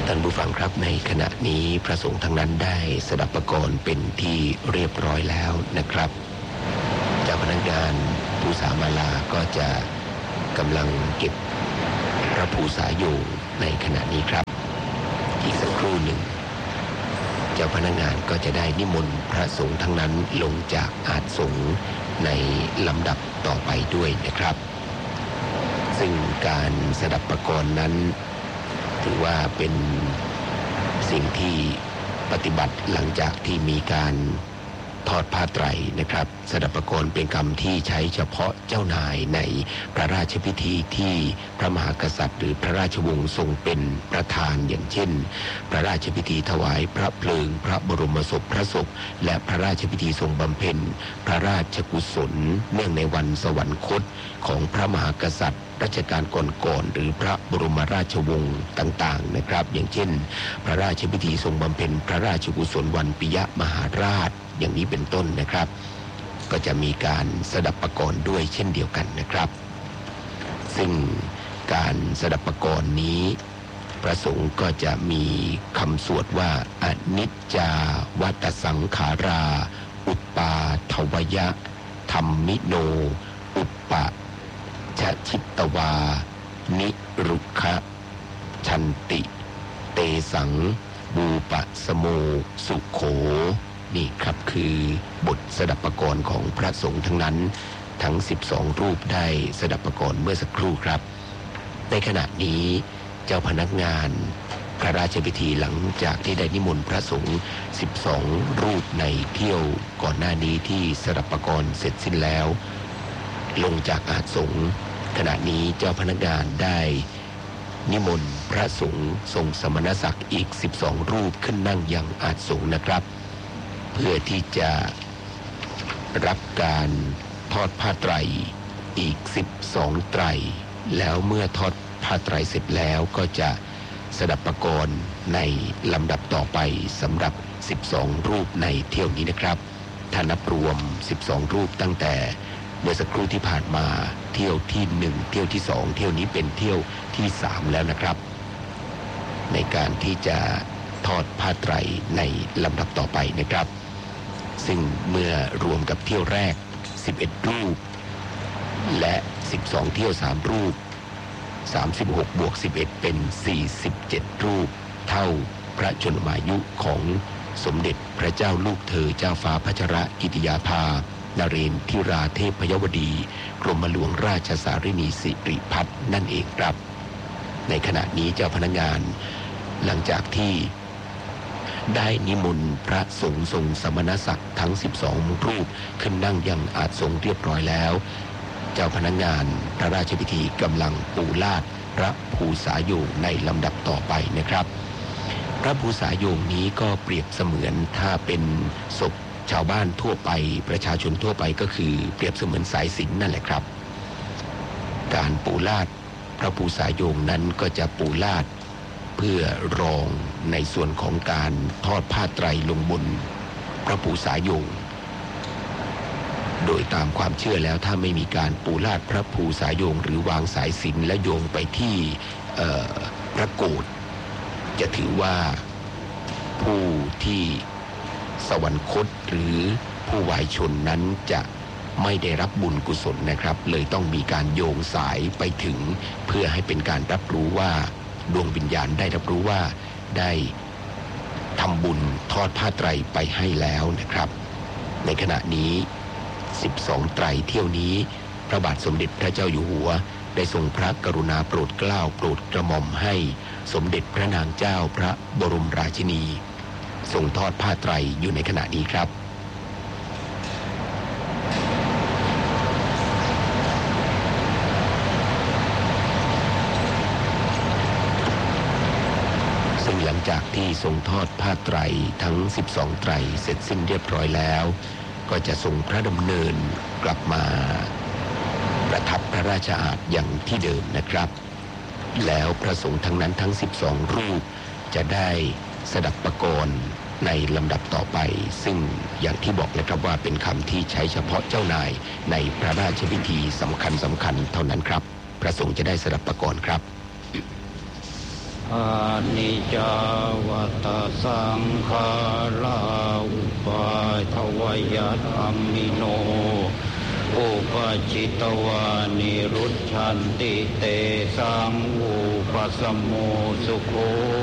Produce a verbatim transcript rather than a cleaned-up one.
ท่านผู้ฟังครับในขณะนี้พระสงฆ์ทั้งนั้นได้สดับประกรณ์เป็นที่เรียบร้อยแล้วนะครับเจ้าพนักงานภูษามาลาก็จะกำลังเก็บพระภูษาอยู่ในขณะนี้ครับอีกสักครู่หนึ่งเจ้าพนักงานก็จะได้นิมนต์พระสงฆ์ทั้งนั้นลงจากอาสงฆ์ในลำดับต่อไปด้วยนะครับซึ่งการสดับประกรณ์นั้นถือว่าเป็นสิ่งที่ปฏิบัติหลังจากที่มีการทอดผ้าไตรนะครับสดับประกรณ์เป็นกรรมที่ใช้เฉพาะเจ้านายในพระราชพิธีที่พระมหากษัตริย์หรือพระราชวงศ์ทรงเป็นประธานอย่างเช่นพระราชพิธีถวายพระเพลิงพระบรมศพพระศพและพระราชพิธีทรงบำเพ็ญพระราชกุศลเนื่องในวันสวรรคตของพระมหากษัตริย์รัชกาลก่อนๆหรือพระบรมราชวงศ์ต่างๆนะครับอย่างเช่นพระราชพิธีทรงบำเพ็ญพระราชกุศลวันปิยมหาราชอย่างนี้เป็นต้นนะครับก็จะมีการสดับประกรณ์ด้วยเช่นเดียวกันนะครับซึ่งการสดับประกรณ์นี้พระสงฆ์ก็จะมีคำสวดว่าอนิจจาวัตสังขาราอุปปาทวยะธัมมิโนอุปปะชชิตวานิรุขะชันติเตสังบูปะสโมสุโขนี่ครับคือบทสดับประกรณ์ของพระสงฆ์ทั้งนั้นทั้งสิบสองรูปได้สดับประกรณ์เมื่อสักครู่ครับในขณะนี้เจ้าพนักงานพระราชพิธีหลังจากที่ได้นิมนต์พระสงฆ์สิบสองรูปในเที่ยวก่อนหน้านี้ที่สดับประกรณ์เสร็จสิ้นแล้วลงจากอาสงฆ์ขณะนี้เจ้าพนักงานได้นิมนต์พระสงฆ์ทรงสมณศักดิ์อีกสิบสองรูปขึ้นนั่งยังอาสงฆ์นะครับเพื่อที่จะรับการทอดผ้าไตรอีกสิบสองไตรแล้วเมื่อทอดผ้าไตรเสร็จแล้วก็จะสดับประกรณ์ในลำดับต่อไปสำหรับสิบสองรูปในเที่ยวนี้นะครับถ้านับรวมสิบสองรูปตั้งแต่เมื่อสักครู่ที่ผ่านมาเที่ยวที่หนึ่งเที่ยวที่สองเที่ยวนี้เป็นเที่ยวที่สามแล้วนะครับในการที่จะทอดผ้าไตรในลำดับต่อไปนะครับซึ่งเมื่อรวมกับเที่ยวแรกสิบเอ็ดรูปและสิบสองเที่ยวสามรูปสามสิบหกบวกสิบเอ็ดเป็นสี่สิบเจ็ดรูปเท่าพระชนมายุของสมเด็จพระเจ้าลูกเธอเจ้าฟ้าพัชรกิติยาภานเรนทิราเทพยวดีกรมหลวงราชสารินีสิริพัฒน์นั่นเองครับในขณะนี้เจ้าพนักงานหลังจากที่ได้นิมนต์พระสงฆ์ทรงสมณศักดิ์ทั้งสิบสองรูปขึ้นนั่งยังอาสงฆ์เรียบร้อยแล้วเจ้าพนักงานพระราชพิธีกำลังปูลาดพระภูษาโยงในลำดับต่อไปนะครับพระภูษาโยงนี้ก็เปรียบเสมือนถ้าเป็นศพชาวบ้านทั่วไปประชาชนทั่วไปก็คือเปรียบเสมือนสายสิญจน์นั่นแหละครับการปูลาดพระภูษาโยงนั้นก็จะปูลาดเพื่อรองในส่วนของการทอดผ้าไตรลงบนพระภูษาโยงโดยตามความเชื่อแล้วถ้าไม่มีการปูลาดพระภูษาโยงหรือวางสายสิญจน์และโยงไปที่พระโกฐจะถือว่าผู้ที่สวรรคตหรือผู้วายชนนั้นจะไม่ได้รับบุญกุศลนะครับเลยต้องมีการโยงสายไปถึงเพื่อให้เป็นการรับรู้ว่าดวงวิญญาณได้รับรู้ว่าได้ทำบุญทอดผ้าไตรไปให้แล้วนะครับในขณะนี้สิบสองไตรเที่ยวนี้พระบาทสมเด็จพระเจ้าอยู่หัวได้ทรงพระกรุณาโปรดเกล้าโปรดกระหม่อมให้สมเด็จพระนางเจ้าพระบรมราชินีทรงทอดผ้าไตรอยู่ในขณะนี้ครับซึ่งหลังจากที่ทรงทอดผ้าไตรทั้งสิบสองไตรเสร็จสิ้นเรียบร้อยแล้วก็จะทรงพระดำเนินกลับมาประทับพระราชอาณาอย่างที่เดิมนะครับแล้วพระสงฆ์ทั้งนั้นทั้งสิบสองรูปจะได้สดับประกรณ์ในลำดับต่อไปซึ่งอย่างที่บอกนะครับว่าเป็นคำที่ใช้เฉพาะเจ้านายในพระราชพิธีสำคัญสำคัญเท่านั้นครับพระสงฆ์จะได้สดับประกรณ์ครับอานิจจาวัตสังขาราอุปาทวยธรรมิโนอุปจิตวานิรุชชันติเตสังอุปสมโมสุโข